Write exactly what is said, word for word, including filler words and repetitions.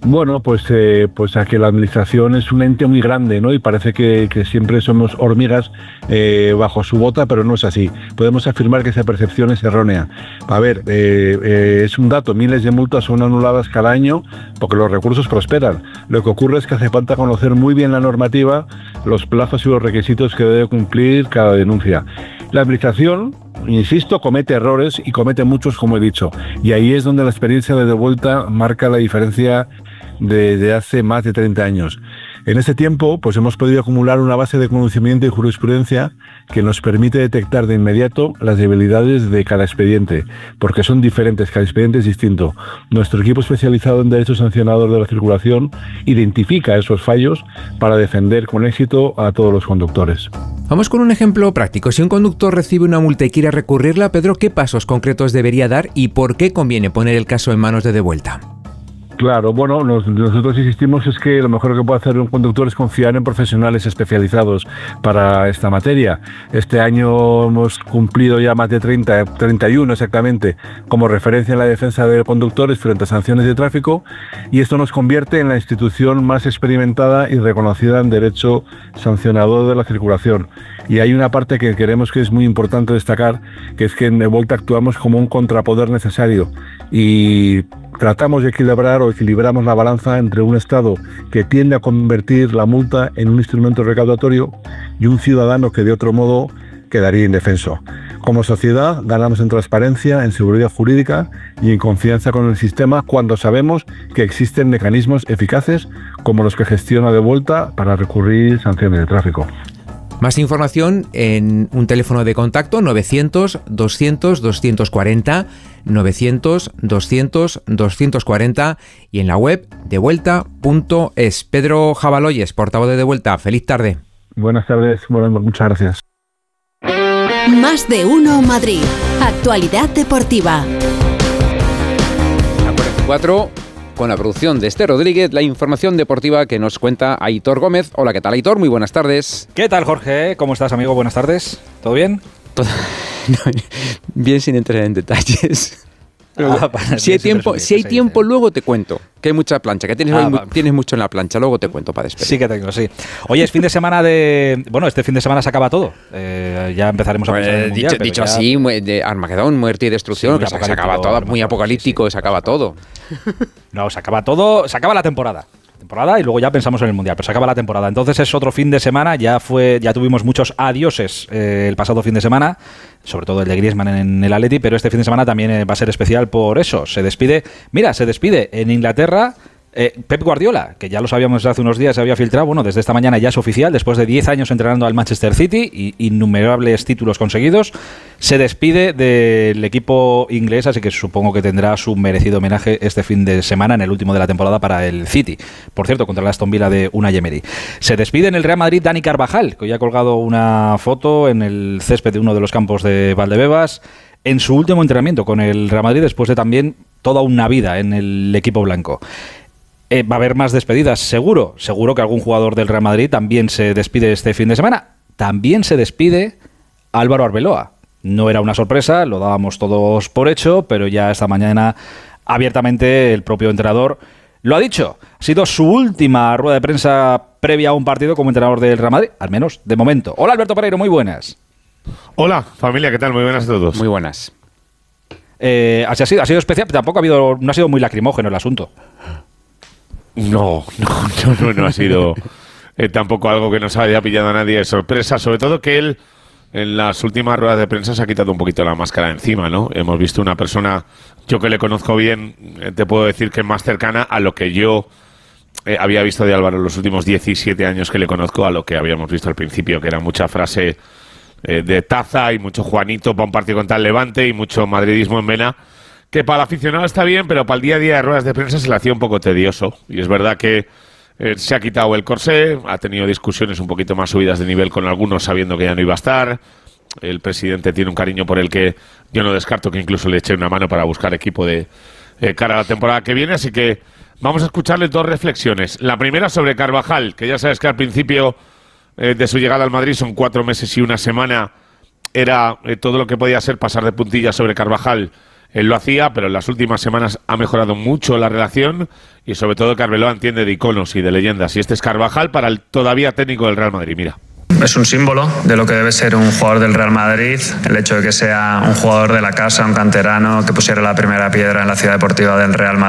Bueno, pues, eh, pues a que la administración es un ente muy grande, ¿no? Y parece que, que siempre somos hormigas eh, bajo su bota, pero no es así. Podemos afirmar que esa percepción es errónea. A ver, eh, eh, es un dato, miles de multas son anuladas cada año porque los recursos prosperan. Lo que ocurre es que hace falta conocer muy bien la normativa, los plazos y los requisitos que debe cumplir cada denuncia. La administración, insisto, comete errores y comete muchos, como he dicho. Y ahí es donde la experiencia de Devuelta marca la diferencia de, de hace más de treinta años. En este tiempo, pues hemos podido acumular una base de conocimiento y jurisprudencia que nos permite detectar de inmediato las debilidades de cada expediente, porque son diferentes, cada expediente es distinto. Nuestro equipo especializado en derecho sancionador de la circulación identifica esos fallos para defender con éxito a todos los conductores. Vamos con un ejemplo práctico. Si un conductor recibe una multa y quiere recurrirla, Pedro, ¿qué pasos concretos debería dar y por qué conviene poner el caso en manos de Devuelta? Claro, bueno, nos, nosotros insistimos es que lo mejor que puede hacer un conductor es confiar en profesionales especializados para esta materia. Este año hemos cumplido ya más de treinta, treinta y uno exactamente, como referencia en la defensa de conductores frente a sanciones de tráfico, y esto nos convierte en la institución más experimentada y reconocida en derecho sancionador de la circulación. Y hay una parte que queremos que es muy importante destacar, que es que en Devuelta actuamos como un contrapoder necesario y tratamos de equilibrar o equilibramos la balanza entre un Estado que tiende a convertir la multa en un instrumento recaudatorio y un ciudadano que de otro modo quedaría indefenso. Como sociedad ganamos en transparencia, en seguridad jurídica y en confianza con el sistema cuando sabemos que existen mecanismos eficaces como los que gestiona Devuelta para recurrir sanciones de tráfico. Más información en un teléfono de contacto novecientos, doscientos, doscientos cuarenta, novecientos, doscientos, doscientos cuarenta y en la web devuelta punto es. Pedro Jabaloyes, portavoz de Devuelta, feliz tarde. Buenas tardes, bueno, muchas gracias. Más de uno Madrid. Actualidad deportiva. A cuarenta y cuatro, con la producción de Esther Rodríguez, la información deportiva que nos cuenta Aitor Gómez. Hola, ¿qué tal, Aitor? Muy buenas tardes. ¿Qué tal, Jorge? ¿Cómo estás, amigo? Buenas tardes. ¿Todo bien? Todo... bien, sin entrar en detalles. Ah, si hay tiempo, si hay tiempo luego te cuento. Que hay mucha plancha, que tienes, ah, hoy, tienes mucho en la plancha. Luego te cuento para despedir. Sí que tengo, sí. Oye, es fin de semana de... Bueno, este fin de semana se acaba todo. Eh, ya empezaremos a pensar en el mundial, Dicho, dicho ya... así, de Armagedón, muerte y destrucción, sí, que se, se acaba todo, muy apocalíptico, sí, sí, se acaba todo. No, se acaba todo, se acaba la temporada. temporada y luego ya pensamos en el mundial, pero se acaba la temporada. Entonces es otro fin de semana, ya fue, ya tuvimos muchos adioses eh, el pasado fin de semana, sobre todo el de Griezmann en el Atleti, pero este fin de semana también eh, va a ser especial por eso. Se despide, mira, se despide en Inglaterra eh, Pep Guardiola, que ya lo sabíamos hace unos días, se había filtrado, bueno, desde esta mañana ya es oficial, después de diez años entrenando al Manchester City y innumerables títulos conseguidos, se despide del equipo inglés, así que supongo que tendrá su merecido homenaje este fin de semana, en el último de la temporada para el City. Por cierto, contra el Aston Villa de Unai Emery. Se despide en el Real Madrid Dani Carvajal, que hoy ha colgado una foto en el césped de uno de los campos de Valdebebas, en su último entrenamiento con el Real Madrid, después de también toda una vida en el equipo blanco. Eh, va a haber más despedidas, seguro. Seguro que algún jugador del Real Madrid también se despide este fin de semana. También se despide Álvaro Arbeloa. No era una sorpresa, lo dábamos todos por hecho, pero ya esta mañana abiertamente el propio entrenador lo ha dicho. Ha sido su última rueda de prensa previa a un partido como entrenador del Real Madrid, al menos de momento. Hola, Alberto Pereiro, muy buenas. Hola, familia, ¿qué tal? Muy buenas a todos. Muy buenas. Eh, así ha sido, ha sido especial, pero tampoco ha habido, no ha sido muy lacrimógeno el asunto. No, no, no, no, no ha sido eh, tampoco algo que nos haya pillado a nadie de sorpresa, sobre todo que él en las últimas ruedas de prensa se ha quitado un poquito la máscara encima, ¿no? Hemos visto una persona, yo que le conozco bien, eh, te puedo decir que es más cercana a lo que yo eh, había visto de Álvaro en los últimos diecisiete años que le conozco, a lo que habíamos visto al principio, que era mucha frase eh, de taza y mucho Juanito para un partido contra el Levante y mucho madridismo en vena, que para el aficionado está bien, pero para el día a día de ruedas de prensa se le hacía un poco tedioso. Y es verdad que eh, se ha quitado el corsé, ha tenido discusiones un poquito más subidas de nivel con algunos sabiendo que ya no iba a estar. El presidente tiene un cariño por el que yo no descarto que incluso le eche una mano para buscar equipo de eh, cara a la temporada que viene. Así que vamos a escucharle dos reflexiones. La primera sobre Carvajal, que ya sabes que al principio eh, de su llegada al Madrid son cuatro meses y una semana. Era eh, todo lo que podía ser pasar de puntillas sobre Carvajal él lo hacía, pero en las últimas semanas ha mejorado mucho la relación y sobre todo que Arbeloa entiende de iconos y de leyendas. Y este es Carvajal para el todavía técnico del Real Madrid, mira. Es un símbolo de lo que debe ser un jugador del Real Madrid, el hecho de que sea un jugador de la casa, un canterano, que pusiera la primera piedra en la ciudad deportiva del Real Madrid.